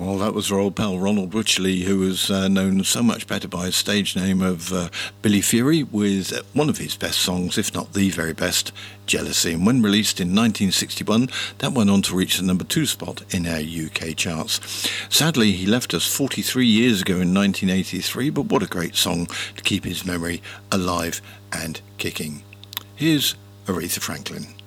Well, that was our old pal Ronald Butcherley, who was known so much better by his stage name of Billy Fury, with one of his best songs, if not the very best, Jealousy. And when released in 1961, that went on to reach the number 2 spot in our UK charts. Sadly, he left us 43 years ago in 1983, but what a great song to keep his memory alive and kicking. Here's Aretha Franklin.